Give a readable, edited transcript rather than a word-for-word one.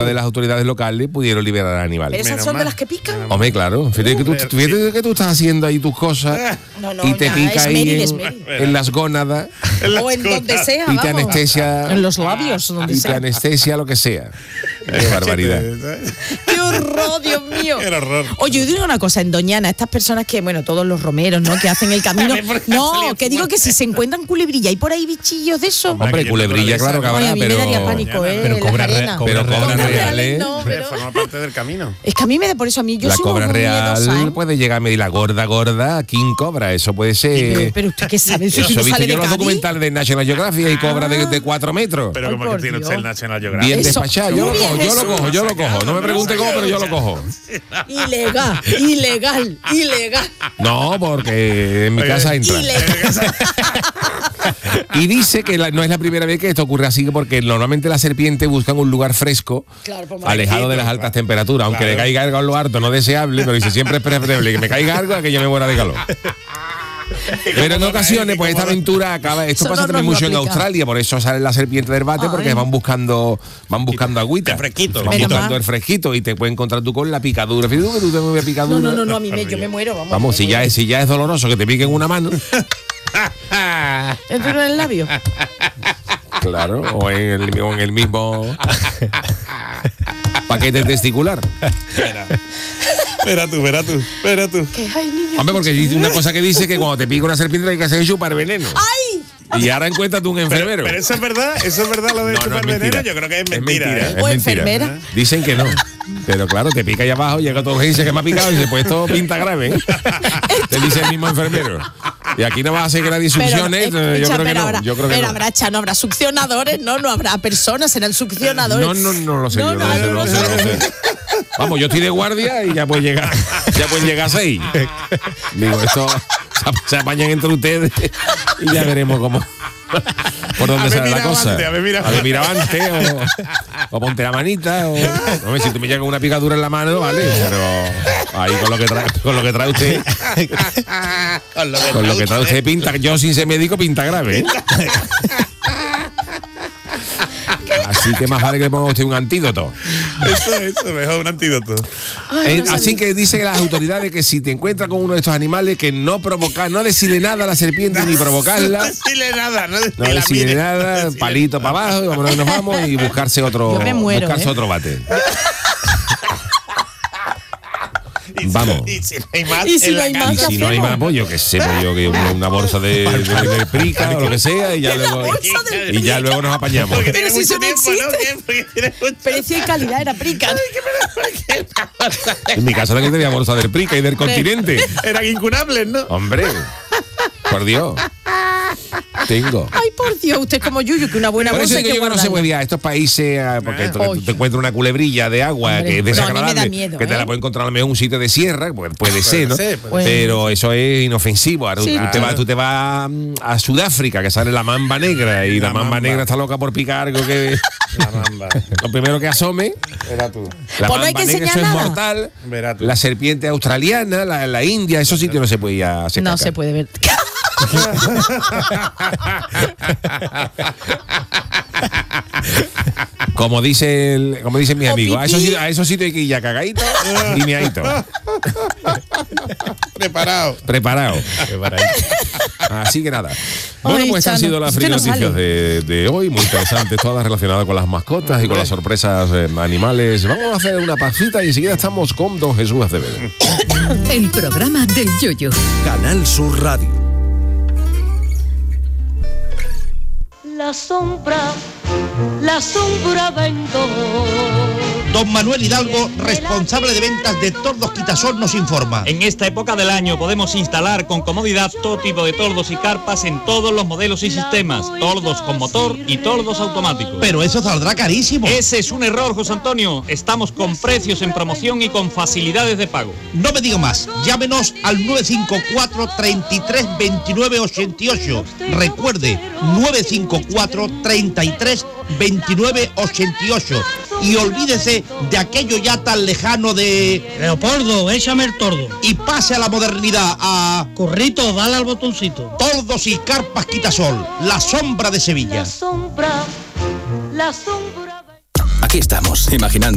de las autoridades locales pudieron liberar al animal. ¿Pero esas son de las que pican? Hombre, claro. Fíjate que tú estás haciendo ahí tus cosas y te pica ahí en las gónadas. O en donde sea, y te anestesia. En los labios, donde sea. Y te anestesia lo que sea. Qué barbaridad. ¡Qué horror, Dios mío! ¡Qué horror! Oye, yo digo una cosa, en Doñana, estas personas que, bueno, todos los romeros, ¿no?, que hacen el camino. No, que digo que si se encuentran culebrilla y por ahí bichillos de eso. Hombre, culebrilla, claro que habrá, a mí pero. me daría pánico, Pero cobra reales. No, Pero forma parte del camino. es que a mí me da por eso, a mí yo La soy cobra muy real miedosa, ¿eh? puede llegar a medir la gorda, King Cobra, eso puede ser. Pero usted qué sabe, si Eso no he visto sale de yo los Cádiz. documentales de National Geographic y cobra de 4 metros. Pero Ay, como por que tiene Dios. usted el National Geographic. Bien Eso, despachado, muy bien, yo lo cojo. No me pregunte cómo, pero yo lo cojo. Ilegal. No, porque en mi casa entra. Y dice que no es la primera vez que esto ocurre así, porque normalmente las serpientes buscan un lugar fresco, Claro, por más alejado de las altas temperaturas, aunque le caiga algo a lo harto, no deseable, pero dice siempre es preferible que me caiga algo a que yo me muera de calor. Pero en ocasiones, pues esta aventura acaba. Esto Eso pasa no también nos mucho lo en aplica. Australia, por eso sale la serpiente del bate, porque van buscando agüita. El fresquito. Van Menos buscando mal. el fresquito y te puedes encontrar tú con la picadura. Fíjate tú que tú te mueves picadura. No, a mí yo me muero, vamos. Vamos, si ya es doloroso que te piquen una mano. ¿Entro en el labio? Claro, o en el mismo paquete testicular. Espera tú. ¿Qué hay, niño? Hombre, porque dice una cosa que dice que cuando te pica una serpiente hay que hacer chupar veneno. ¡Ay! Y ahora encuentras tú un enfermero. Pero eso es verdad lo de No, chupar es veneno. mentira. Yo creo que es mentira. Es O mentira. enfermera. Dicen que no. Pero claro, te pica ahí abajo, llega todo y dice que me ha picado y dice, pues esto pinta grave, ¿eh? Te dice el mismo enfermero. Y aquí no vas a hacer que nadie succione, yo creo que no. Pero habrá succionadores, no habrá personas, serán succionadores. No lo sé. No, yo, no, no lo sé. Vamos, yo estoy de guardia y ya pueden llegar a 6. Digo, esto se apañan entre ustedes y ya veremos cómo. Por dónde sale la cosa. A ver, mira antes o ponte la manita no sé, si tú me llegas con una picadura en la mano, vale, pero ahí con lo que trae usted con lo que trae usted pinta, yo sin ser médico pinta grave, ¿eh? Así que más vale que le ponga usted un antídoto. Eso, mejor un antídoto. Así que dice las autoridades que si te encuentras con uno de estos animales, que no decirle nada a la serpiente ni provocarla. No decirle nada, No decirle nada, palito para abajo, y vámonos, nos vamos y buscarse otro, Yo me muero, otro bate. Vamos. Y si no hay más, Y si en no la hay más, casa. Y si no hay más, pues yo qué sé, pues yo que una bolsa de prica o lo que sea, y ya luego nos apañamos. Porque Pero tiene si mucho eso no tiempo, ¿no? existe. Porque tiene mucho- Precio y calidad era prica. En mi casa también tenía bolsa del prica y del continente. Eran incunables, ¿no? Hombre, por Dios. Tengo. Ay, por Dios, usted es como Yuyu, que una buena Por eso bolsa hay digo que yo que no se guardarla. puede ir a estos países, porque Oye. te encuentras una culebrilla de agua Hombre, que es no, a mí me da desagradable, miedo, que te la puede encontrar a lo mejor en un sitio de sierra, pues puede ser, ¿no? ser. Pero eso es inofensivo. Ahora, Sí, tú te vas a Sudáfrica, que sale la mamba negra, y la mamba negra está loca por picar algo que... La mamba. Lo primero que asome, Era tú. la Pues no hay mamba que negra, enseñar eso es nada. mortal. Verá tú. La serpiente australiana, la India, esos sitios no se puede ir a hacer No caca. se puede ver. Como dicen mis O amigos, a pipí. esos sitios hay que ir ya cagadito y miadito. Preparado. Así que nada. Bueno, Ay, pues han Chano, sido las usted no noticias sale. de hoy, muy interesantes, todas relacionadas con las mascotas y con las sorpresas animales. Vamos a hacer una pasita y enseguida estamos con don Jesús Acevedo. El programa del Yoyo. Canal Sur Radio. La sombra vendo. Don Manuel Hidalgo, responsable de ventas de Tordos Quitasol, nos informa. En esta época del año podemos instalar con comodidad todo tipo de tordos y carpas en todos los modelos y sistemas, tordos con motor y tordos automáticos. Pero eso saldrá carísimo. Ese es un error, José Antonio. Estamos con precios en promoción y con facilidades de pago. No me diga más, llámenos al 954 33 29 88. Recuerde, 954 33 29 88. Y olvídese de aquello ya tan lejano de... Leopoldo, échame el tordo. Y pase a la modernidad, a... Currito, dale al botoncito. Tordos y carpas Quitasol, la sombra de Sevilla. La sombra. Aquí estamos, imaginando